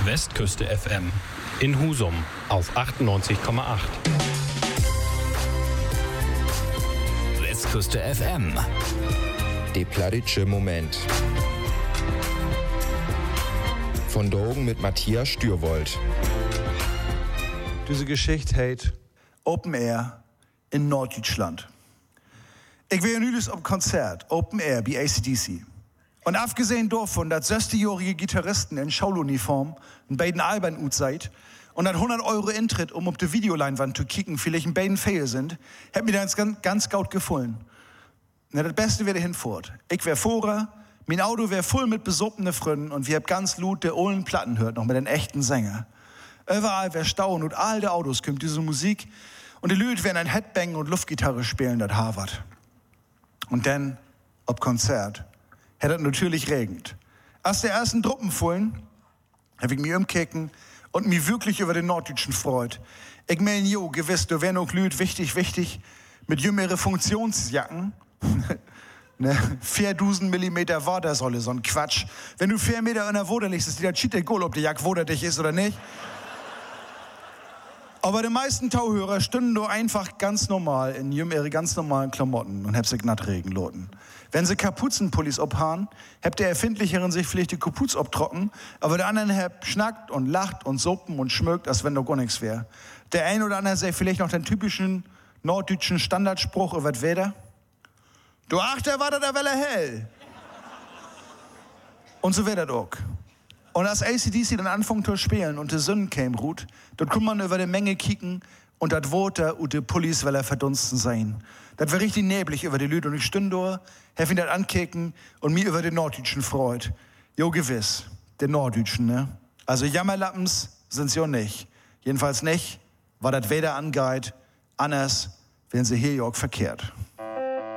Westküste FM in Husum auf 98,8. Westküste FM. Der plattitsche Moment. Von Drogen mit Matthias Stürwold. Diese Geschichte heißt Open Air in Norddeutschland. Ich war nüdels am Konzert, Open Air, bei AC/DC. Und abgesehen davon, dass 60-jährige Gitarristen in Schauluniform in beiden Albern ut seid und dass 100 € Eintritt, um auf die Videoleinwand zu kicken, vielleicht in beiden Fälle sind, hat mir das ganz gut gefallen. Na, das Beste wäre hinfort. Ich wär Vorer, mein Auto wär voll mit besoppene Freunden und wir hab ganz laut der ollen Platten hört, noch mit den echten Sänger. Überall wär Stauen und all der Autos kommt diese Musik und die Leute werden ein Headbang und Luftgitarre spielen, das Harvard. Und dann, ob Konzert, hat es natürlich regnet. Als der ersten Truppen fallen, hab ich mich umkicken und mich wirklich über den Norddeutschen freut. Ich mein, jo, gewiss, da wär noch Leute wichtig, mit jüngere Funktionsjacken, ne, 4000 Millimeter Wadersäule, so ein Quatsch. Wenn du 4 Meter in der Woder liegst, ist dir cheat Goal, ob die Jack woderdig ist oder nicht. Aber die meisten Tauhörer stünden nur einfach ganz normal in ihre ganz normalen Klamotten und hab sie glatt regen loten. Wenn sie Kapuzenpullis obhaaren, habt der Erfindlicheren sich vielleicht die Kapuz obtrocken, aber der anderen hab schnackt und lacht und suppen und schmögt, als wenn doch gar nichts wär. Der ein oder andere sagt vielleicht noch den typischen norddeutschen Standardspruch über das Wetter. Du Achter, war da der Welle hell. Und so wär das auch. Und als AC/DC dann anfängt zu spielen und die Sonne käme ruht, dort kann man über die Menge kicken und das Water und die Pullis, weil er verdunsten sein. Das war richtig neblig über die Lüde und ich stünde da, hab ihn das ankicken und mir über den Norddeutschen freut. Jo, gewiss, den Norddeutschen, ne? Also Jammerlappens sind's ja nicht. Jedenfalls nicht, war das Wetter angeht, anders, wenn sie hier ja auch verkehrt.